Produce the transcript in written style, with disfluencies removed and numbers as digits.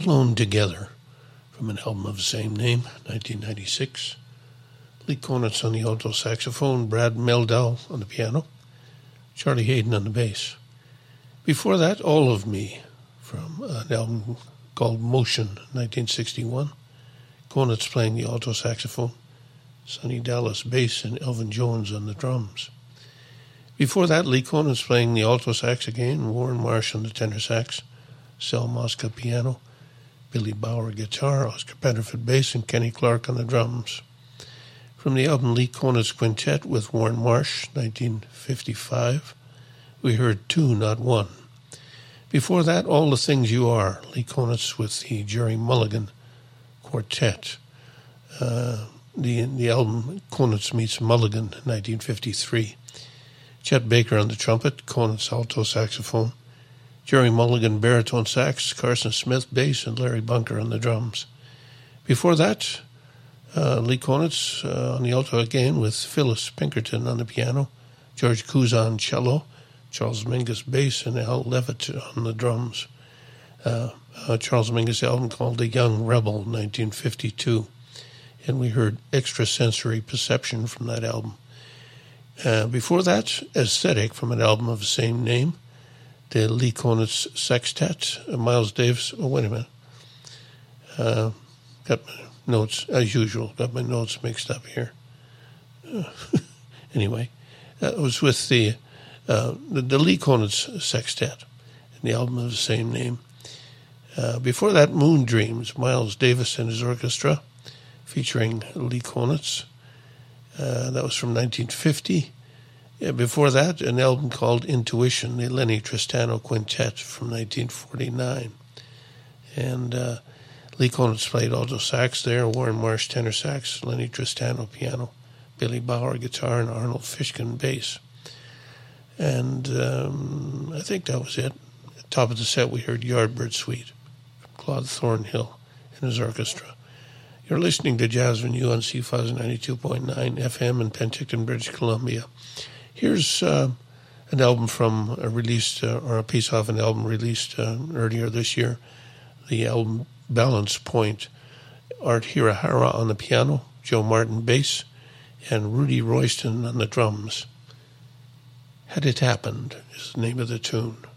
Alone Together, from an album of the same name, 1996. Lee Konitz on the alto saxophone, Brad Mehldau on the piano, Charlie Haden on the bass. Before that, All of Me, from an album called Motion, 1961. Konitz playing the alto saxophone, Sonny Dallas bass, and Elvin Jones on the drums. Before that, Lee Konitz playing the alto sax again, Warren Marsh on the tenor sax, Sal Mosca piano, Billy Bauer guitar, Oscar Petterford bass, and Kenny Clark on the drums. From the album Lee Konitz Quintet with Warren Marsh, 1955, we heard Two, Not One. Before that, All the Things You Are, Lee Konitz with the Jerry Mulligan Quartet. The album Konitz Meets Mulligan, 1953. Chet Baker on the trumpet, Konitz alto saxophone, Jerry Mulligan baritone sax, Carson Smith bass, and Larry Bunker on the drums. Before that, Lee Konitz on the alto again with Phyllis Pinkerton on the piano, George Curzon cello, Charles Mingus bass, and Al Levitt on the drums. Charles Mingus album called The Young Rebel, 1952. And we heard Extrasensory Perception from that album. Before that, Aesthetic from an album of the same name, the Lee Konitz Sextet, Miles Davis. Oh, wait a minute. Got my notes, as usual, got my notes mixed up here. Anyway, it was with the Lee Konitz Sextet, and the album of the same name. Before that, Moon Dreams, Miles Davis and his orchestra, featuring Lee Konitz. That was from 1950. Before that, an album called Intuition, the Lenny Tristano Quintet from 1949. And Lee Konitz played alto sax there, Warren Marsh tenor sax, Lenny Tristano piano, Billy Bauer guitar, and Arnold Fishkin bass. And I think that was it. At the top of the set, we heard Yardbird Suite from Claude Thornhill and his orchestra. You're listening to Jazz Venue on CFUZ 92.9 FM in Penticton, British Columbia. Here's an album from a released, or a piece off an album released earlier this year. The album Balance Point. Art Hirahara on the piano, Joe Martin bass, and Rudy Royston on the drums. Had It Happened is the name of the tune.